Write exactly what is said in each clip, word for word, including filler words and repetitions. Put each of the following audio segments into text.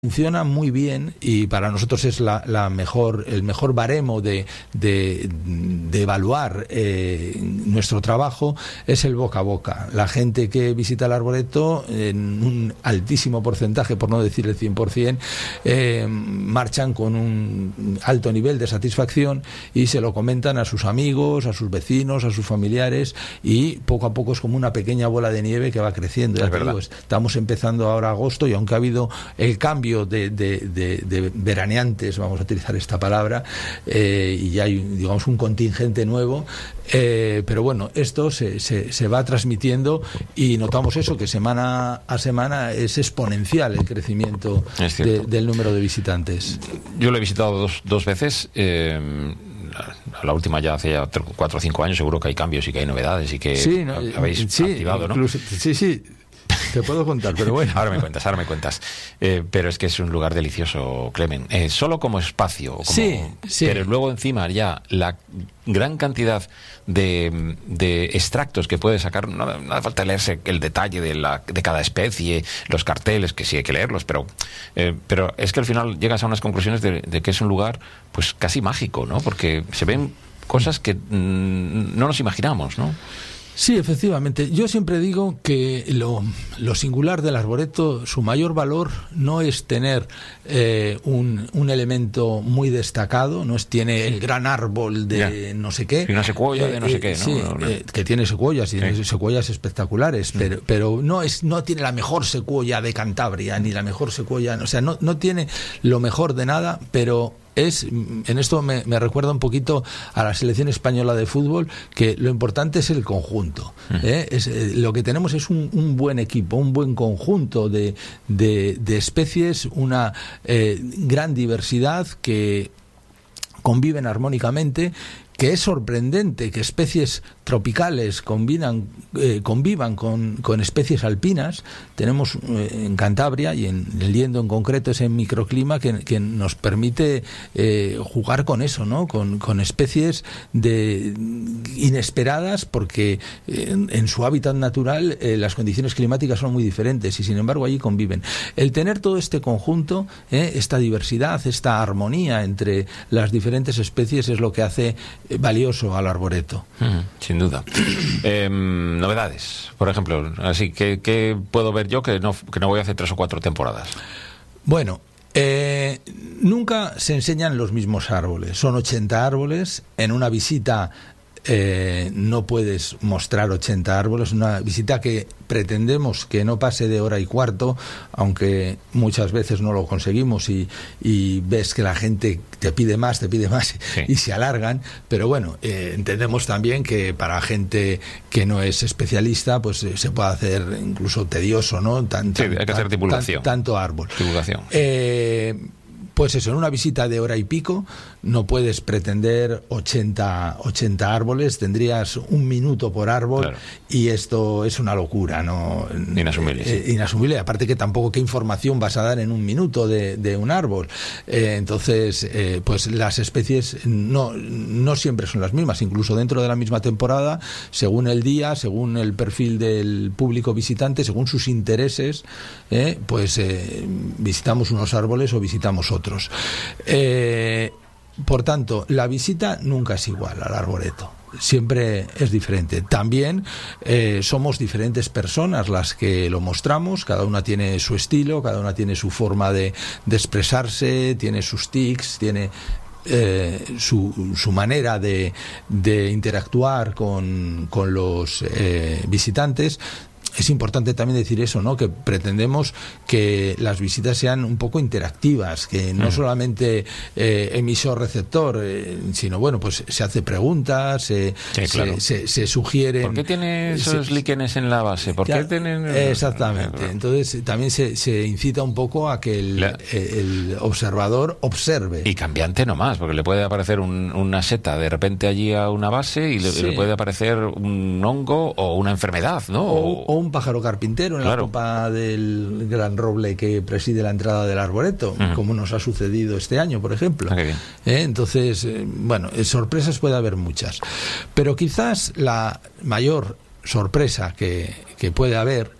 Funciona muy bien y para nosotros es la, la mejor, el mejor baremo de, de, de evaluar eh, nuestro trabajo es el boca a boca. La gente que visita el arboreto, en un altísimo porcentaje, por no decir el cien por ciento, eh, marchan con un alto nivel de satisfacción y se lo comentan a sus amigos, a sus vecinos, a sus familiares, y poco a poco es como una pequeña bola de nieve que va creciendo. Ya es te verdad. digo, estamos empezando ahora agosto y aunque ha habido el cambio De, de, de, de veraneantes, vamos a utilizar esta palabra, eh, y ya hay, digamos, un contingente nuevo, eh, pero bueno, esto se, se, se va transmitiendo y notamos eso, que semana a semana es exponencial el crecimiento de, del número de visitantes. Yo lo he visitado dos, dos veces. eh, La última ya hace ya cuatro o cinco años. Seguro que hay cambios y que hay novedades y que sí, no, habéis sí, activado, ¿no? Incluso, sí, sí. Te puedo contar, pero bueno. Ahora me cuentas, ahora me cuentas. Eh, pero es que es un lugar delicioso, Clemen. Eh, solo como espacio. Como, sí, sí. Pero luego encima ya la gran cantidad de, de extractos que puedes sacar. No, no hace falta leerse el detalle de, la, de cada especie, los carteles, que sí hay que leerlos, pero, eh, pero es que al final llegas a unas conclusiones de, de que es un lugar pues casi mágico, ¿no? Porque se ven cosas que mmm, no nos imaginamos, ¿no? Sí, efectivamente. Yo siempre digo que lo, lo singular del arboreto, su mayor valor no es tener eh, un, un elemento muy destacado, no es tiene el gran árbol de yeah. no sé qué. Y una secuoya de no sé eh, qué, ¿no? Sí, no, no. Eh, que tiene secuoyas, y sí. tiene secuoyas espectaculares, mm. pero, pero no es no tiene la mejor secuoya de Cantabria, ni la mejor secuoya, o sea, no, no tiene lo mejor de nada, pero es, en esto me, me recuerda un poquito a la selección española de fútbol, que lo importante es el conjunto. ¿eh? Es, eh, lo que tenemos es un, un buen equipo, un buen conjunto de, de, de especies, una eh, gran diversidad que conviven armónicamente, que es sorprendente que especies tropicales combinan, eh, convivan con, con especies alpinas. Tenemos eh, en Cantabria y en el Liendo en concreto ese microclima que, que nos permite eh, jugar con eso, ¿no? Con, con especies de inesperadas, porque en, en su hábitat natural eh, las condiciones climáticas son muy diferentes y sin embargo allí conviven. El tener todo este conjunto, eh, esta diversidad, esta armonía entre las diferentes especies es lo que hace valioso al arboreto. Mm, sin duda. eh, novedades, por ejemplo, así que, que puedo ver yo que no, que no voy a hacer tres o cuatro temporadas. Bueno, eh, nunca se enseñan los mismos árboles. Son ochenta árboles. En una visita eh, no puedes mostrar ochenta árboles. Una visita que pretendemos que no pase de hora y cuarto, aunque muchas veces no lo conseguimos y, y ves que la gente te pide más, te pide más sí. y se alargan, pero bueno, eh, entendemos también que para gente que no es especialista, pues eh, se puede hacer incluso tedioso, ¿no? Tan, sí, tan, hay que hacer divulgación. Tan, tanto árbol. Divulgación. Eh, Pues eso, en una visita de hora y pico no puedes pretender ochenta, ochenta árboles, tendrías un minuto por árbol, claro. Y esto es una locura, ¿no? Inasumible. Eh, sí. Inasumible, aparte que tampoco qué información vas a dar en un minuto de, de un árbol. Eh, entonces, eh, pues las especies no, no siempre son las mismas, incluso dentro de la misma temporada, según el día, según el perfil del público visitante, según sus intereses, eh, pues eh, visitamos unos árboles o visitamos otros. Eh, por tanto, la visita nunca es igual al arboreto, siempre es diferente. También eh, somos diferentes personas las que lo mostramos, cada una tiene su estilo, cada una tiene su forma de, de expresarse, tiene sus tics, tiene Eh, su, su manera de, de interactuar con, con los eh, visitantes. Es importante también decir eso, ¿no? Que pretendemos que las visitas sean un poco interactivas, que no mm. solamente eh, emisor-receptor, eh, sino bueno, pues se hace preguntas, se, sí, claro. se, se, se sugieren. ¿Por qué tiene esos se, líquenes en la base? ¿Por qué tienen...? Exactamente. Entonces también se, se incita un poco a que el, la... el observador observe. Y cambiante nomás, porque le puede aparecer un, una seta de repente allí a una base y le, sí. le puede aparecer un hongo o una enfermedad, ¿no? O, o un pájaro carpintero en claro. la copa del gran roble que preside la entrada del arboreto, uh-huh. como nos ha sucedido este año, por ejemplo. Ah, qué bien. ¿Eh? Entonces, eh, bueno, sorpresas puede haber muchas, pero quizás la mayor sorpresa que, que puede haber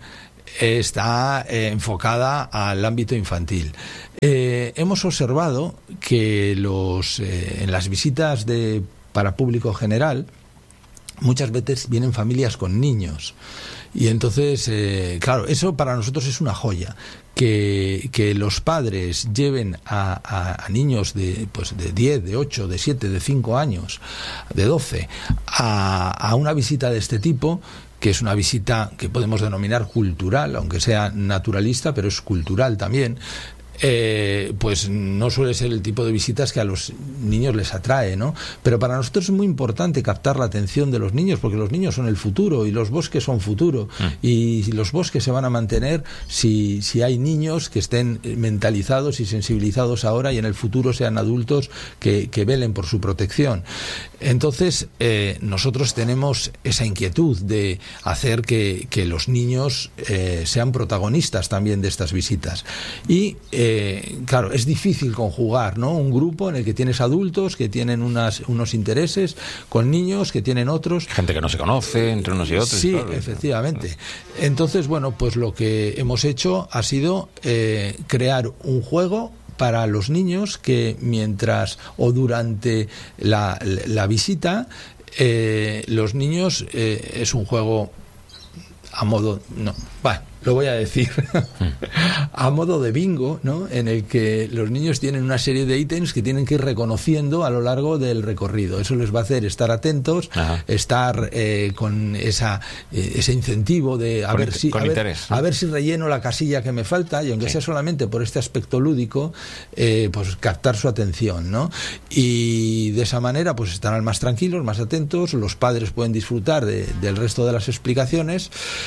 está eh, enfocada al ámbito infantil. Eh, hemos observado que los eh, en las visitas de para público general muchas veces vienen familias con niños. Y entonces, eh, claro, eso para nosotros es una joya. Que, que los padres lleven a, a, a niños de, pues de diez, de ocho, de siete, de cinco años, de doce, a, a una visita de este tipo, que es una visita que podemos denominar cultural, aunque sea naturalista, pero es cultural también. Eh, pues no suele ser el tipo de visitas que a los niños les atrae, ¿no? Pero para nosotros es muy importante captar la atención de los niños, porque los niños son el futuro y los bosques son futuro, mm. y los bosques se van a mantener si, si hay niños que estén mentalizados y sensibilizados ahora y en el futuro sean adultos que, que velen por su protección. Entonces, eh, nosotros tenemos esa inquietud de hacer que, que los niños eh, sean protagonistas también de estas visitas. Y, eh, claro, es difícil conjugar, ¿no? Un grupo en el que tienes adultos que tienen unas, unos intereses, con niños que tienen otros. Gente que no se conoce entre unos y otros. Sí, claro, efectivamente. Entonces, bueno, pues lo que hemos hecho ha sido eh, crear un juego para los niños que mientras o durante la, la visita eh, los niños eh, es un juego a modo no bueno lo voy a decir a modo de bingo, ¿no? En el que los niños tienen una serie de ítems que tienen que ir reconociendo a lo largo del recorrido. Eso les va a hacer estar atentos, Ajá. estar eh, con esa eh, ese incentivo de a con ver si con a ver, interés, ¿no? a ver si relleno la casilla que me falta, y aunque sí. sea solamente por este aspecto lúdico, eh, pues captar su atención, ¿no? Y de esa manera pues estarán más tranquilos, más atentos, los padres pueden disfrutar de, del resto de las explicaciones,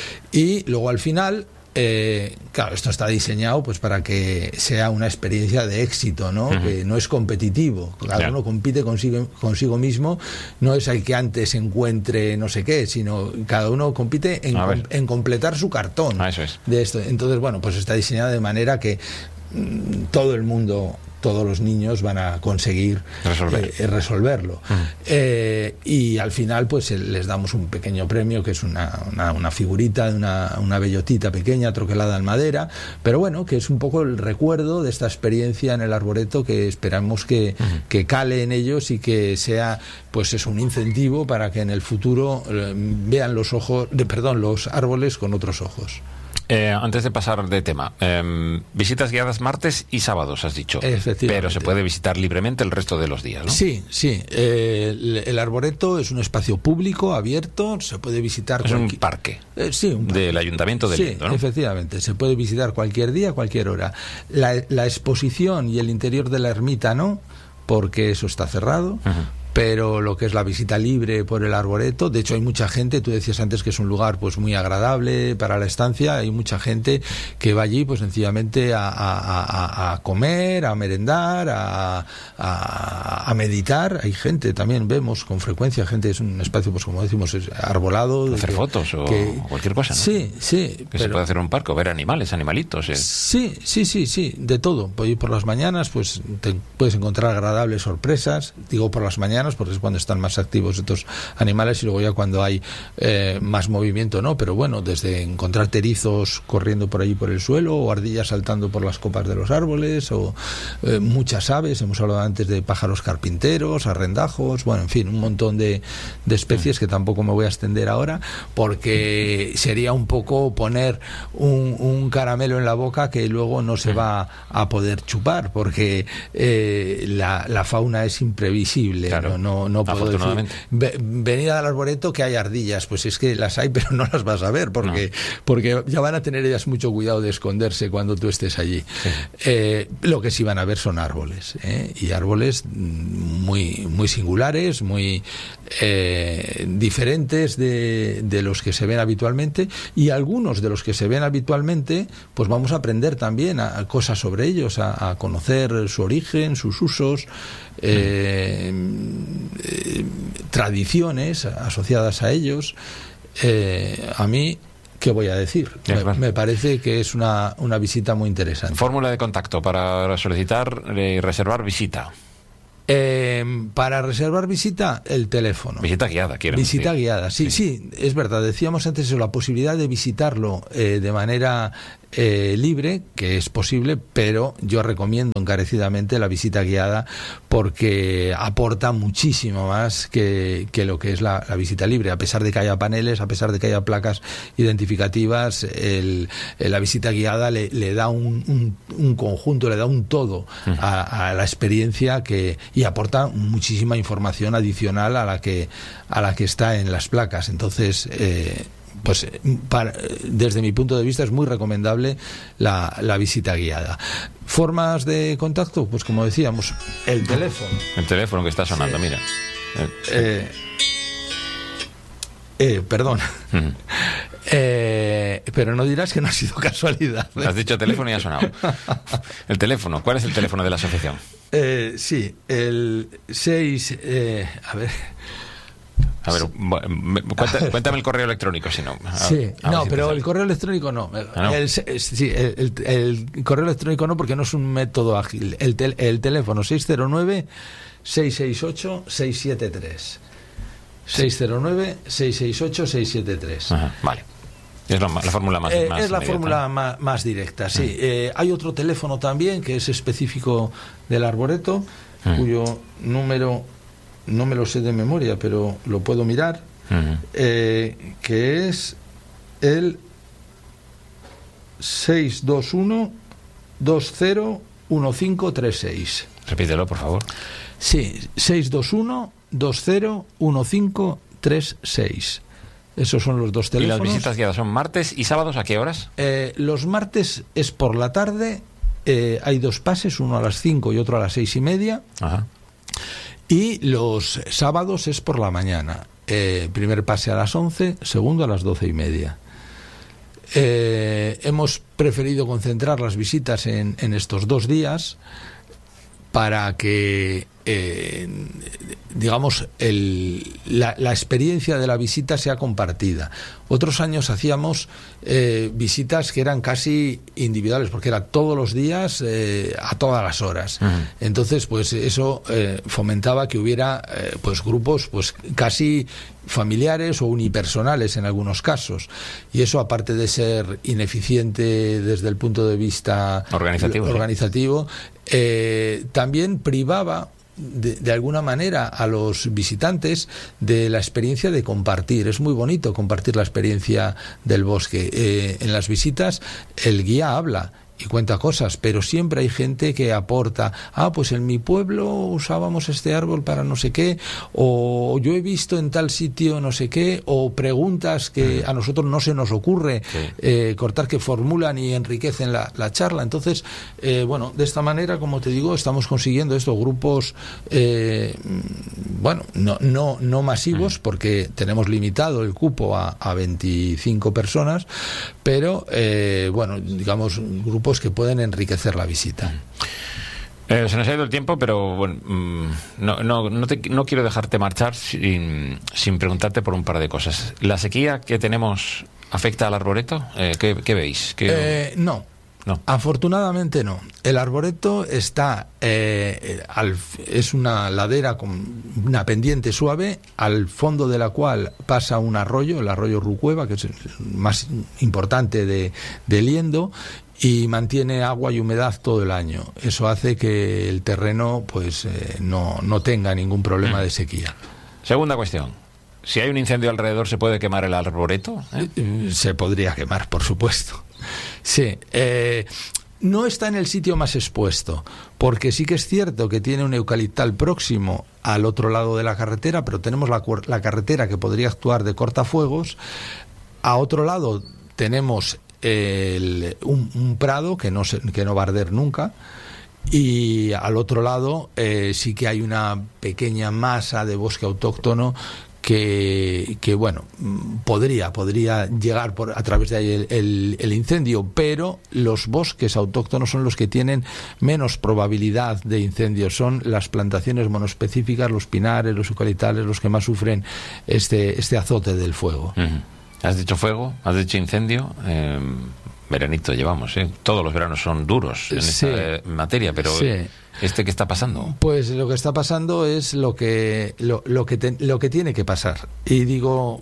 y luego al final Eh, claro, esto está diseñado pues para que sea una experiencia de éxito, ¿no? Uh-huh. Que no es competitivo, cada yeah. uno compite consigo, consigo mismo, no es el que antes encuentre no sé qué, sino cada uno compite en, com- en completar su cartón. Ah, eso es. De esto. Entonces, bueno, pues está diseñado de manera que mmm, todo el mundo, todos los niños van a conseguir Resolver. eh, resolverlo. Uh-huh. Eh, y al final pues les damos un pequeño premio que es una, una, una figurita, una, una bellotita pequeña troquelada en madera, pero bueno, que es un poco el recuerdo de esta experiencia en el arboreto, que esperamos que, uh-huh. que cale en ellos y que sea pues es un incentivo para que en el futuro eh, vean los ojos, de, perdón, los árboles con otros ojos. Eh, antes de pasar de tema, eh, visitas guiadas martes y sábados, has dicho. Efectivamente. Pero se puede visitar libremente el resto de los días, ¿no? Sí, sí. Eh, el, el arboreto es un espacio público, abierto, se puede visitar... Es cualquier... un parque. Eh, sí, un parque. Del Ayuntamiento de Sí, Liendo, ¿no? Efectivamente. Se puede visitar cualquier día, cualquier hora. La, la exposición y el interior de la ermita no, porque eso está cerrado. Uh-huh. Pero lo que es la visita libre por el arboreto, de hecho hay mucha gente, tú decías antes que es un lugar pues muy agradable para la estancia, hay mucha gente que va allí pues sencillamente a, a, a, a comer, a merendar, a, a, a meditar. Hay gente también, vemos con frecuencia gente, es un espacio pues como decimos es arbolado, hacer que, fotos o que, cualquier cosa, ¿no? Sí, sí. Que pero, se puede hacer en un parque o ver animales, animalitos. ¿eh? Sí, sí, sí, sí, de todo. Pues por las mañanas pues te puedes encontrar agradables sorpresas, digo por las mañanas porque es cuando están más activos estos animales, y luego ya cuando hay eh, más movimiento, ¿no? Pero bueno, desde encontrar erizos corriendo por allí por el suelo, o ardillas saltando por las copas de los árboles, o eh, muchas aves, hemos hablado antes de pájaros carpinteros, arrendajos, bueno, en fin, un montón de, de especies que tampoco me voy a extender ahora, porque sería un poco poner un, un caramelo en la boca que luego no se va a poder chupar, porque eh, la, la fauna es imprevisible, claro. ¿no? No, no puedo decir, venid al arboreto que hay ardillas, pues es que las hay, pero no las vas a ver, porque, no. porque ya van a tener ellas mucho cuidado de esconderse cuando tú estés allí. Sí. Eh, lo que sí van a ver son árboles, ¿eh? Y árboles muy, muy singulares, muy eh, diferentes de, de los que se ven habitualmente, y algunos de los que se ven habitualmente, pues vamos a aprender también a, a cosas sobre ellos, a, a conocer su origen, sus usos, eh, eh, tradiciones asociadas a ellos. Eh, a mí, ¿qué voy a decir? Ya, me, claro. me parece que es una, una visita muy interesante. Fórmula de contacto para solicitar y reservar visita. Eh, para reservar visita, el teléfono. Visita guiada, quiero Visita decir. guiada, sí, sí, sí, es verdad. Decíamos antes eso, la posibilidad de visitarlo eh, de manera eh, libre, que es posible, pero yo recomiendo encarecidamente la visita guiada porque aporta muchísimo más que, que lo que es la, la visita libre. A pesar de que haya paneles, a pesar de que haya placas identificativas, el, la visita guiada le, le da un, un, un conjunto, le da un todo a, a la experiencia que y aporta muchísima información adicional a la que a la que está en las placas. Entonces, eh, pues para, desde mi punto de vista es muy recomendable la, la visita guiada. Formas de contacto, pues como decíamos, el teléfono. El teléfono que está sonando, sí. Mira. Eh, eh, perdón. Uh-huh. Eh, pero no dirás que no ha sido casualidad, ¿eh? Has dicho teléfono y ha sonado. El teléfono, ¿cuál es el teléfono de la asociación? Eh, sí, el seis... Eh, a ver... A ver, cuéntame, cuéntame el correo electrónico, si no. A, sí, a no, si pero el correo electrónico no. ¿Ah, no? El, sí, el, el, el correo electrónico no, porque no es un método ágil. El, tel, el teléfono seis cero nueve, seis seis ocho, seis siete tres. seis cero nueve, seis seis ocho, seis siete tres. Ajá, vale. Es la, la fórmula más, eh, más Es la inmediata. fórmula más, más directa, sí. Mm. Eh, hay otro teléfono también que es específico del arboreto, mm. cuyo número no me lo sé de memoria, pero lo puedo mirar, mm. eh, que es el seis dos uno, dos cero uno cinco tres seis. Repítelo, por favor. Sí, seis dos uno, dos cero uno cinco tres seis. Esos son los dos teléfonos. ¿Y las visitas guiadas son martes y sábados a qué horas? Eh, los martes es por la tarde, eh, hay dos pases, uno a las cinco y otro a las seis y media. Ajá. Y los sábados es por la mañana. Eh, primer pase a las once, segundo a las doce y media. Eh, hemos preferido concentrar las visitas en, en estos dos días para que, eh, digamos, el, la, la experiencia de la visita sea compartida. Otros años hacíamos eh, visitas que eran casi individuales, porque era todos los días, eh, a todas las horas. Uh-huh. Entonces, pues eso eh, fomentaba que hubiera eh, pues grupos pues casi familiares o unipersonales en algunos casos. Y eso, aparte de ser ineficiente desde el punto de vista organizativo, organizativo eh, también privaba De, de alguna manera a los visitantes de la experiencia de compartir. Es muy bonito compartir la experiencia del bosque. Eh, en las visitas el guía habla y cuenta cosas, pero siempre hay gente que aporta, ah, pues en mi pueblo usábamos este árbol para no sé qué, o yo he visto en tal sitio no sé qué, o preguntas que a nosotros no se nos ocurre sí. eh, cortar, que formulan y enriquecen la, la charla. Entonces, eh, bueno, de esta manera, como te digo, estamos consiguiendo estos grupos, eh, bueno, no, no, no masivos, porque tenemos limitado el cupo a, a veinticinco personas, pero, eh, bueno, digamos, grupos que pueden enriquecer la visita. Eh, se nos ha ido el tiempo, pero bueno, no, no, no, te, no quiero dejarte marchar sin, sin preguntarte por un par de cosas. ¿La sequía que tenemos afecta al arboreto? Eh, ¿qué, ¿Qué veis? ¿Qué... Eh, no. No. Afortunadamente no. El arboreto está eh, al, es una ladera con una pendiente suave, al fondo de la cual pasa un arroyo, el arroyo Rucueva, que es el más importante de, de Liendo, y mantiene agua y humedad todo el año. Eso hace que el terreno pues eh, no, no tenga ningún problema de sequía. Segunda cuestión. Si hay un incendio alrededor, ¿se puede quemar el arboreto? ¿Eh? Se podría quemar, por supuesto. Sí, eh, no está en el sitio más expuesto, porque sí que es cierto que tiene un eucaliptal próximo al otro lado de la carretera, pero tenemos la, la carretera que podría actuar de cortafuegos. A otro lado tenemos el, un, un prado que no, se, que no va a arder nunca. Y al otro lado eh, sí que hay una pequeña masa de bosque autóctono que, que bueno, podría podría llegar por a través de ahí el, el, el incendio, pero los bosques autóctonos son los que tienen menos probabilidad de incendio. Son las plantaciones monoespecíficas, los pinares, los eucaliptales, los que más sufren este, este azote del fuego. Uh-huh. Has dicho fuego, has dicho incendio. Eh, veranito llevamos, ¿eh? Todos los veranos son duros en sí. esta materia, pero sí. ¿Este qué está pasando? Pues lo que está pasando es lo que lo, lo que te, lo que tiene que pasar. Y digo,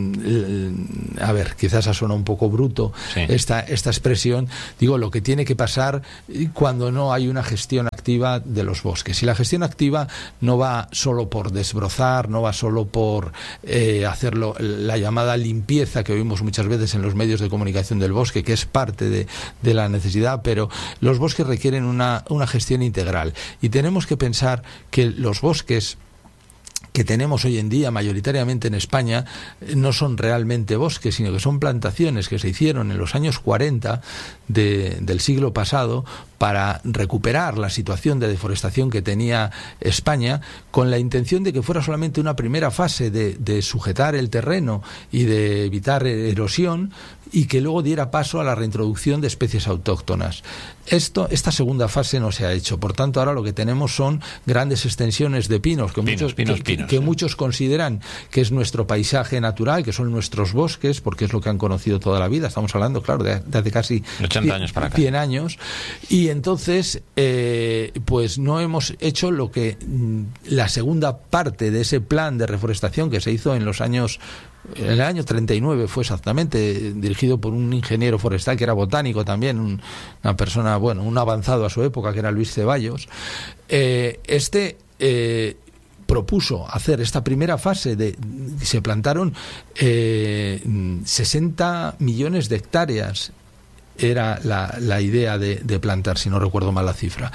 mm, a ver, quizás suena un poco bruto sí. esta, esta expresión, digo lo que tiene que pasar cuando no hay una gestión activa de los bosques. Y la gestión activa no va solo por desbrozar, no va solo por eh, hacerlo, la llamada limpieza que oímos muchas veces en los medios de comunicación del bosque, que es parte de, de la necesidad, pero los bosques requieren una, una gestión integral. Y tenemos que pensar que los bosques que tenemos hoy en día mayoritariamente en España no son realmente bosques, sino que son plantaciones que se hicieron en los años cuarenta de, del siglo pasado para recuperar la situación de deforestación que tenía España, con la intención de que fuera solamente una primera fase de, de sujetar el terreno y de evitar erosión, y que luego diera paso a la reintroducción de especies autóctonas. Esto, esta segunda fase no se ha hecho. Por tanto, ahora lo que tenemos son grandes extensiones de pinos, que, pinos, muchos, pinos, que, pinos, que, que muchos consideran que es nuestro paisaje natural, que son nuestros bosques, porque es lo que han conocido toda la vida. Estamos hablando, claro, de, de hace casi ochenta años para acá. cien años. Y entonces, eh, pues no hemos hecho lo que la segunda parte de ese plan de reforestación que se hizo en los años... En el año treinta y nueve fue exactamente, dirigido por un ingeniero forestal que era botánico también, un, una persona, bueno, un avanzado a su época, que era Luis Ceballos. Eh, este eh, propuso hacer esta primera fase de, se plantaron eh, sesenta millones de hectáreas. Era la, la idea de, de plantar, si no recuerdo mal la cifra.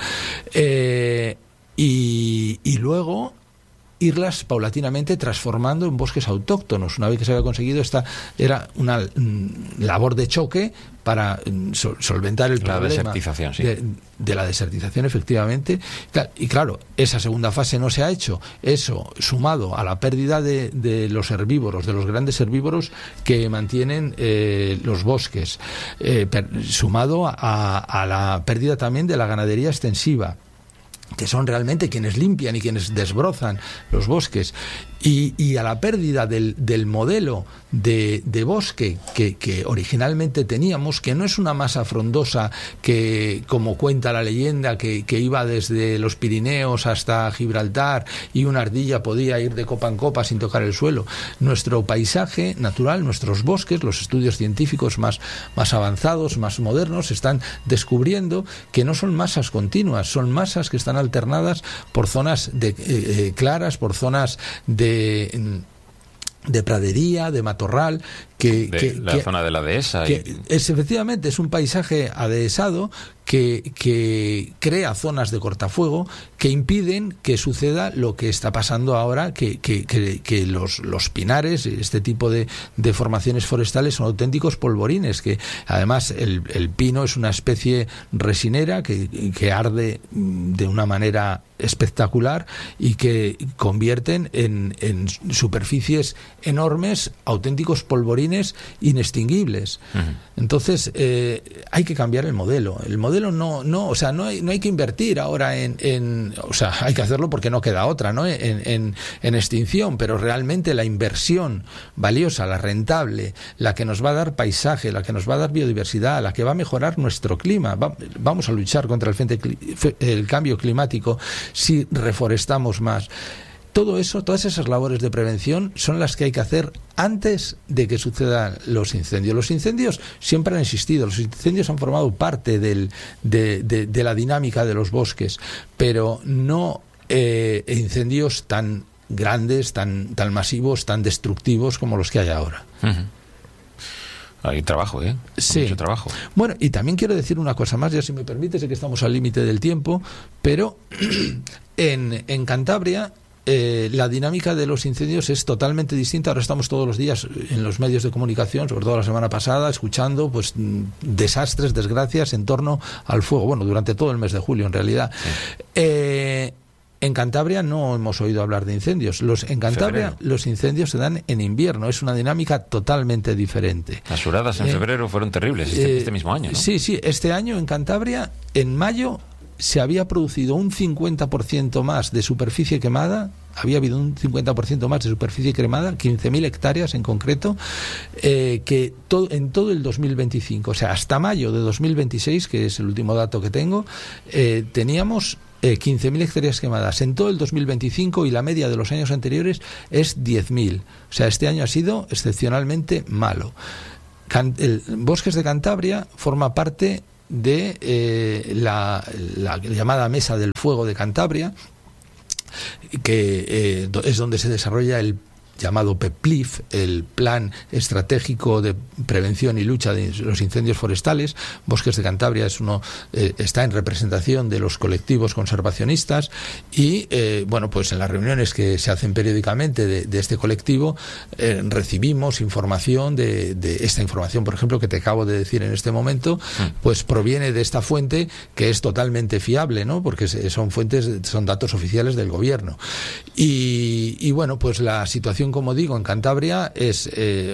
Eh, y, y luego irlas paulatinamente transformando en bosques autóctonos. Una vez que se había conseguido, esta era una mm, labor de choque para mm, sol, solventar el la problema desertización, sí. de, de la desertización, efectivamente. Y claro, esa segunda fase no se ha hecho. Eso, sumado a la pérdida de, de los herbívoros, de los grandes herbívoros que mantienen eh, los bosques, eh, per, sumado a, a la pérdida también de la ganadería extensiva, que son realmente quienes limpian y quienes desbrozan los bosques, y, y a la pérdida del, del modelo de, de bosque que, que originalmente teníamos, que no es una masa frondosa que, como cuenta la leyenda, que, que iba desde los Pirineos hasta Gibraltar y una ardilla podía ir de copa en copa sin tocar el suelo. Nuestro paisaje natural, nuestros bosques, los estudios científicos más, más avanzados, más modernos, están descubriendo que no son masas continuas, son masas que están alternadas por zonas de, eh, claras, por zonas de de pradería, de matorral, que, de que la que, zona de la dehesa. Que y... es, efectivamente, es un paisaje adhesado que, que crea zonas de cortafuego que impiden que suceda lo que está pasando ahora, que, que, que, que los, los pinares, este tipo de, de formaciones forestales, son auténticos polvorines, que además el, el pino es una especie resinera que, que arde de una manera espectacular y que convierten en, en superficies enormes auténticos polvorines inextinguibles. Uh-huh. Entonces eh, hay que cambiar el modelo. El modelo no, no, o sea, no hay, no hay que invertir ahora en, en, o sea, hay que hacerlo porque no queda otra, ¿no? En, en, en extinción, pero realmente la inversión valiosa, la rentable, la que nos va a dar paisaje, la que nos va a dar biodiversidad, la que va a mejorar nuestro clima, va, vamos a luchar contra el, frente, el cambio climático si reforestamos más. Todo eso, todas esas labores de prevención son las que hay que hacer antes de que sucedan los incendios. Los incendios siempre han existido, los incendios han formado parte del, de, de, de la dinámica de los bosques, pero no eh, incendios tan grandes, tan, tan masivos, tan destructivos como los que hay ahora. Uh-huh. Hay trabajo, ¿eh? Sí. Mucho trabajo. Bueno, y también quiero decir una cosa más, ya si me permite, sé que estamos al límite del tiempo, pero en, en Cantabria eh, la dinámica de los incendios es totalmente distinta. Ahora estamos todos los días en los medios de comunicación, sobre todo la semana pasada, escuchando pues desastres, desgracias en torno al fuego. Bueno, durante todo el mes de julio, en realidad. Sí. Eh... En Cantabria no hemos oído hablar de incendios. Los, en Cantabria febrero. Los incendios se dan en invierno. Es una dinámica totalmente diferente. Las huradas en eh, febrero fueron terribles este, eh, este mismo año, ¿no? Sí, sí. Este año en Cantabria, en mayo, se había producido un cincuenta por ciento más de superficie quemada. Había habido un cincuenta por ciento más de superficie quemada, quince mil hectáreas en concreto, eh, que to- en todo el dos mil veinticinco. O sea, hasta mayo de dos mil veintiséis, que es el último dato que tengo, eh, teníamos eh, quince mil hectáreas quemadas en todo el dos mil veinticinco y la media de los años anteriores es diez mil. O sea, este año ha sido excepcionalmente malo. Can- el Bosques de Cantabria forma parte de eh, la, la llamada Mesa del Fuego de Cantabria, que eh, es donde se desarrolla el llamado PEPLIF, el Plan Estratégico de Prevención y Lucha de los Incendios Forestales. Bosques de Cantabria es uno, eh, está en representación de los colectivos conservacionistas y, eh, bueno, pues en las reuniones que se hacen periódicamente de, de este colectivo eh, recibimos información de, de esta información, por ejemplo, que te acabo de decir en este momento, pues proviene de esta fuente que es totalmente fiable, ¿no? Porque son fuentes, son datos oficiales del gobierno. Y, y bueno, pues la situación, como digo, en Cantabria es eh,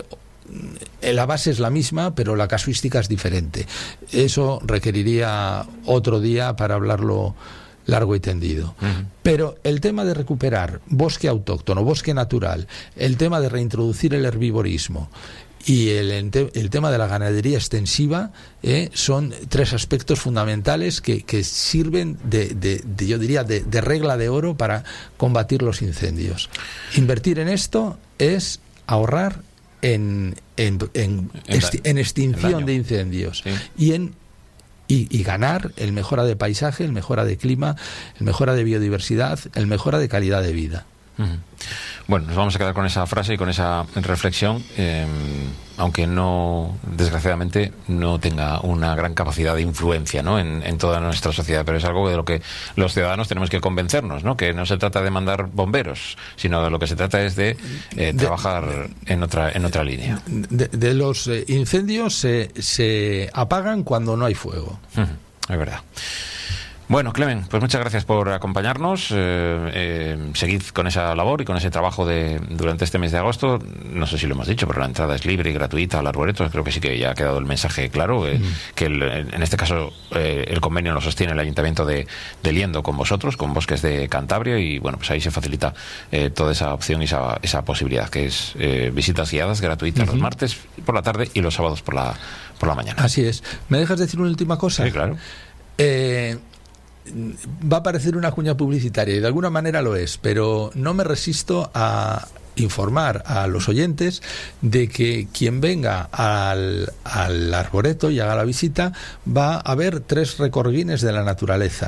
la base es la misma, pero la casuística es diferente. Eso requeriría otro día para hablarlo largo y tendido. Uh-huh. Pero el tema de recuperar bosque autóctono, bosque natural, el tema de reintroducir el herbivorismo y el, el tema de la ganadería extensiva eh, son tres aspectos fundamentales que, que sirven de, de, de, yo diría, de, de regla de oro para combatir los incendios. Invertir en esto es ahorrar en, en, en, esti, en extinción en de incendios, sí. y en Y, y ganar el mejora de paisaje, el mejora de clima, el mejora de biodiversidad, el mejora de calidad de vida. Uh-huh. Bueno, nos vamos a quedar con esa frase y con esa reflexión, eh, aunque no, desgraciadamente, no tenga una gran capacidad de influencia, ¿no?, en, en toda nuestra sociedad, pero es algo de lo que los ciudadanos tenemos que convencernos, ¿no?, que no se trata de mandar bomberos, sino de lo que se trata es de, eh, de trabajar en otra en otra línea. De, de los eh, incendios se, se apagan cuando no hay fuego. Uh-huh. Es verdad. Bueno, Clemen, pues muchas gracias por acompañarnos. Eh, eh, seguid con esa labor y con ese trabajo de durante este mes de agosto. No sé si lo hemos dicho, pero la entrada es libre y gratuita al arboreto. Creo que sí que ya ha quedado el mensaje claro, eh, mm. que el, en este caso eh, el convenio lo sostiene el Ayuntamiento de, de Liendo con vosotros, con Bosques de Cantabria, y bueno, pues ahí se facilita eh, toda esa opción y esa, esa posibilidad, que es eh, visitas guiadas gratuitas uh-huh. los martes por la tarde y los sábados por la, por la mañana. Así es. ¿Me dejas decir una última cosa? Sí, claro. Eh... Va a parecer una cuña publicitaria y de alguna manera lo es, pero no me resisto a informar a los oyentes de que quien venga al, al arboreto y haga la visita va a ver tres recordines de la naturaleza.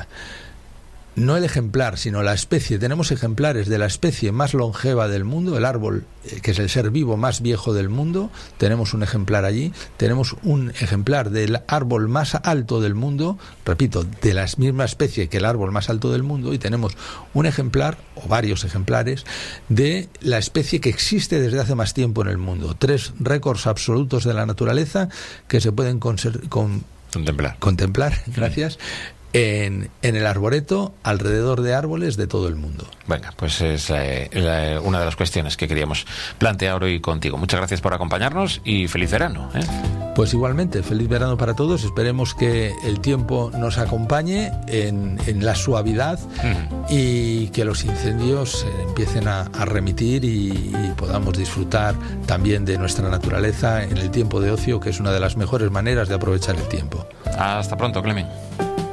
No el ejemplar, sino la especie. Tenemos ejemplares de la especie más longeva del mundo, el árbol, que es el ser vivo más viejo del mundo. Tenemos un ejemplar allí. Tenemos un ejemplar del árbol más alto del mundo, repito, de la misma especie que el árbol más alto del mundo. Y tenemos un ejemplar, o varios ejemplares, de la especie que existe desde hace más tiempo en el mundo. Tres récords absolutos de la naturaleza que se pueden conser- con- contemplar. Contemplar, gracias. En, en el arboreto, alrededor de árboles de todo el mundo. Venga, pues es eh, la, una de las cuestiones que queríamos plantear hoy contigo. Muchas gracias por acompañarnos y feliz verano, ¿eh? Pues igualmente, feliz verano para todos. Esperemos que el tiempo nos acompañe en, en la suavidad uh-huh. y que los incendios empiecen a, a remitir y, y podamos disfrutar también de nuestra naturaleza en el tiempo de ocio, que es una de las mejores maneras de aprovechar el tiempo. Hasta pronto, Clemen.